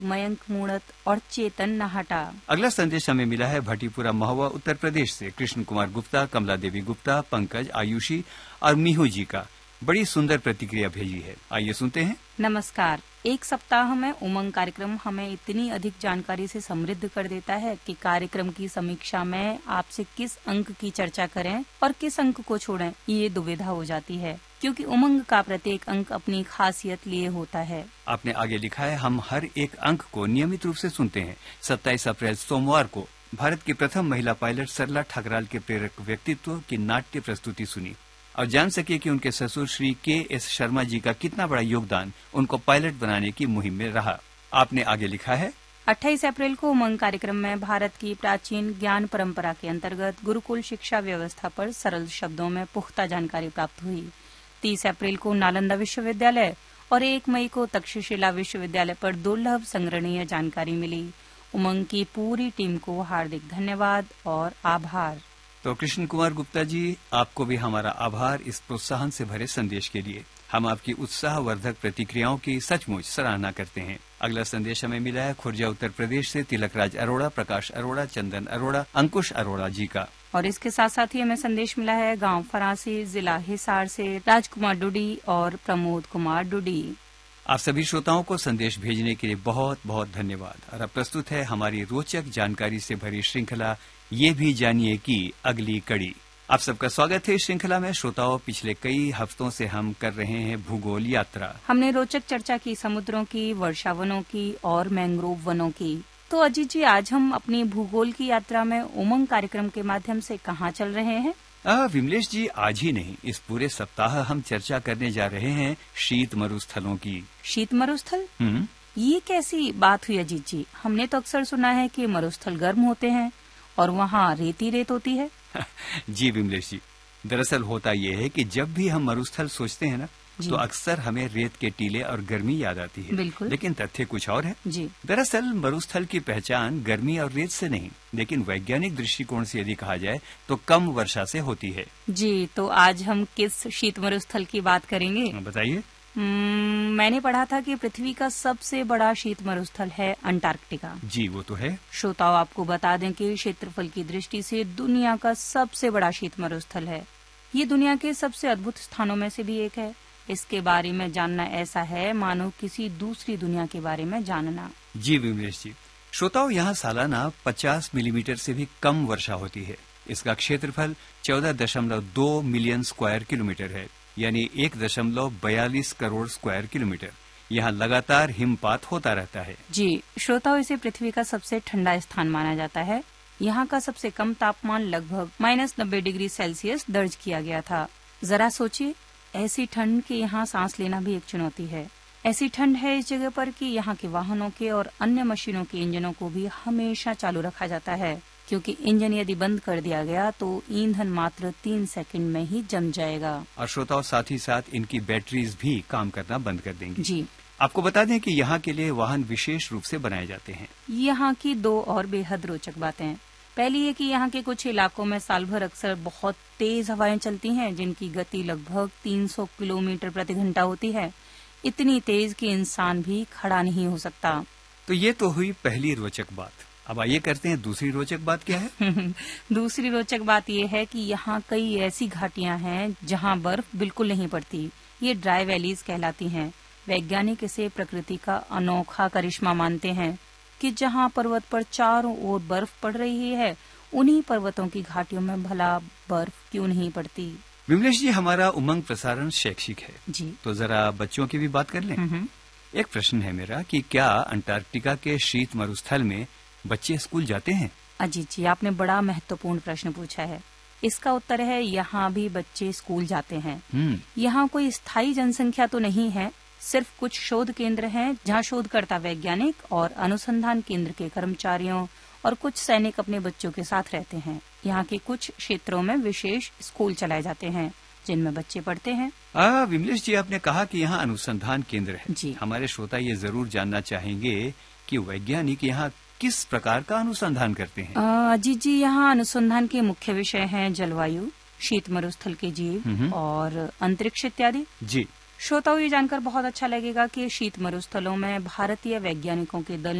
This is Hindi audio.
मयंक मूणत और चेतन नाहटा। अगला संदेश हमें मिला है भटीपुरा महुआ उत्तर प्रदेश से कृष्ण कुमार गुप्ता, कमला देवी गुप्ता, पंकज, आयुषी और मीहू जी का बड़ी सुंदर प्रतिक्रिया भेजी है। आइए सुनते हैं। नमस्कार। एक सप्ताह में उमंग कार्यक्रम हमें इतनी अधिक जानकारी से समृद्ध कर देता है कि कार्यक्रम की समीक्षा में आपसे किस अंक की चर्चा करें और किस अंक को छोड़ें, ये दुविधा हो जाती है, क्योंकि उमंग का प्रत्येक अंक अपनी खासियत लिए होता है। आपने आगे लिखा है, हम हर एक अंक को नियमित रूप से सुनते हैं। 27 अप्रैल सोमवार को भारत की प्रथम महिला पायलट सरला ठकराल के प्रेरक व्यक्तित्व की नाट्य प्रस्तुति सुनी और जान सके कि उनके ससुर श्री के.एस. शर्मा जी का कितना बड़ा योगदान उनको पायलट बनाने की मुहिम में रहा। आपने आगे लिखा है, 28 अप्रैल को उमंग कार्यक्रम में भारत की प्राचीन ज्ञान परंपरा के अंतर्गत गुरुकुल शिक्षा व्यवस्था पर सरल शब्दों में पुख्ता जानकारी प्राप्त हुई। 30 अप्रैल को नालंदा विश्वविद्यालय और 1 मई को तक्षशिला विश्वविद्यालय पर दुर्लभ संग्रहणीय जानकारी मिली। उमंग की पूरी टीम को हार्दिक धन्यवाद और आभार। तो कृष्ण कुमार गुप्ता जी, आपको भी हमारा आभार इस प्रोत्साहन से भरे संदेश के लिए। हम आपकी उत्साहवर्धक प्रतिक्रियाओं की सचमुच सराहना करते हैं। अगला संदेश हमें मिला है खुर्जा उत्तर प्रदेश से तिलकराज अरोड़ा, प्रकाश अरोड़ा, चंदन अरोड़ा, अंकुश अरोड़ा जी का। और इसके साथ साथ ही हमें संदेश मिला है गांव फरासी, जिला हिसार से राजकुमार डुडी और प्रमोद कुमार डुडी। आप सभी श्रोताओं को संदेश भेजने के लिए बहुत बहुत धन्यवाद। और अब प्रस्तुत है हमारी रोचक जानकारी से भरी श्रृंखला ये भी जानिए की अगली कड़ी। आप सबका स्वागत है इस श्रृंखला में। श्रोताओं, पिछले कई हफ्तों से हम कर रहे हैं भूगोल यात्रा। हमने रोचक चर्चा की समुद्रों की, वर्षा वनों की और मैंग्रोव वनों की। तो अजीत जी, आज हम अपनी भूगोल की यात्रा में उमंग कार्यक्रम के माध्यम से कहाँ चल रहे हैं? विमलेश जी, आज ही नहीं, इस पूरे सप्ताह हम चर्चा करने जा रहे हैं शीत मरुस्थलों की। शीत मरुस्थल? ये कैसी बात हुई अजीत जी? हमने तो अक्सर सुना है कि मरुस्थल गर्म होते हैं और वहाँ रेत ही रेत होती है। जी विमलेश जी, दरअसल होता ये है कि जब भी हम मरुस्थल सोचते हैं ना, तो अक्सर हमें रेत के टीले और गर्मी याद आती है। बिल्कुल। लेकिन तथ्य कुछ और है जी। दरअसल मरुस्थल की पहचान गर्मी और रेत से नहीं, लेकिन वैज्ञानिक दृष्टिकोण से यदि कहा जाए तो कम वर्षा से होती है। जी, तो आज हम किस शीत मरुस्थल की बात करेंगे? बताइए। मैंने पढ़ा था कि पृथ्वी का सबसे बड़ा शीत मरुस्थल है अंटार्कटिका। जी, वो तो है। श्रोताओं, आपको बता दें कि क्षेत्रफल की दृष्टि से दुनिया का सबसे बड़ा शीत मरुस्थल है। ये दुनिया के सबसे अद्भुत स्थानों में से भी एक है। इसके बारे में जानना ऐसा है मानो किसी दूसरी दुनिया के बारे में जानना। जी विमलेश जी, श्रोताओं, यहाँ सालाना 50 मिलीमीटर से भी कम वर्षा होती है। इसका क्षेत्रफल 14.2 मिलियन स्क्वायर किलोमीटर है, यानी 1.42 करोड़ स्क्वायर किलोमीटर। यहाँ लगातार हिमपात होता रहता है। जी श्रोताओं, इसे पृथ्वी का सबसे ठंडा स्थान माना जाता है। यहाँ का सबसे कम तापमान लगभग -90 डिग्री सेल्सियस दर्ज किया गया था। जरा सोचिए, ऐसी ठंड के यहाँ सांस लेना भी एक चुनौती है। ऐसी ठंड है इस जगह पर कि यहाँ के वाहनों के और अन्य मशीनों के इंजनों को भी हमेशा चालू रखा जाता है, क्योंकि इंजन यदि बंद कर दिया गया तो ईंधन मात्र 3 सेकंड में ही जम जाएगा। और श्रोताओं, साथ ही साथ इनकी बैटरीज भी काम करना बंद कर देंगी। जी, आपको बता दें कि यहाँ के लिए वाहन विशेष रूप से बनाए जाते हैं। यहाँ की 2 और बेहद रोचक बातें। पहली है कि यहाँ के कुछ इलाकों में साल भर अक्सर बहुत तेज हवाएं चलती हैं, जिनकी गति लगभग 300 किलोमीटर प्रति घंटा होती है। इतनी तेज कि इंसान भी खड़ा नहीं हो सकता। तो ये तो हुई पहली रोचक बात। अब आइए करते हैं दूसरी रोचक बात क्या है। दूसरी रोचक बात यह है कि यहाँ कई ऐसी घाटियां हैं जहाँ बर्फ बिल्कुल नहीं पड़ती। ये ड्राई वैलीज कहलाती हैं। वैज्ञानिक इसे प्रकृति का अनोखा करिश्मा मानते हैं कि जहाँ पर्वत पर चारों ओर बर्फ पड़ रही है, उन्हीं पर्वतों की घाटियों में भला बर्फ क्यों नहीं पड़ती। विमलेश जी, हमारा उमंग प्रसारण शैक्षिक है। जी, तो जरा बच्चों की भी बात कर लें। एक प्रश्न है मेरा कि क्या अंटार्कटिका के शीत मरुस्थल में बच्चे स्कूल जाते हैं? अजीत जी, आपने बड़ा महत्वपूर्ण प्रश्न पूछा है। इसका उत्तर है यहाँ भी बच्चे स्कूल जाते हैं। यहाँ कोई स्थायी जनसंख्या तो नहीं है, सिर्फ कुछ शोध केंद्र हैं जहाँ शोधकर्ता वैज्ञानिक और अनुसंधान केंद्र के कर्मचारियों और कुछ सैनिक अपने बच्चों के साथ रहते हैं। यहाँ के कुछ क्षेत्रों में विशेष स्कूल चलाए जाते हैं जिनमें बच्चे पढ़ते हैं। विमलेश जी, आपने कहा कि यहाँ अनुसंधान केंद्र है। जी, हमारे श्रोता ये जरूर जानना चाहेंगे कि वैज्ञानिक यहाँ किस प्रकार का अनुसंधान करते हैं। अजीत जी, यहाँ अनुसंधान के मुख्य विषय हैं जलवायु, शीत मरुस्थल के जीव और अंतरिक्ष इत्यादि। जी, श्रोताओं, ये जानकर बहुत अच्छा लगेगा कि शीत मरुस्थलों में भारतीय वैज्ञानिकों के दल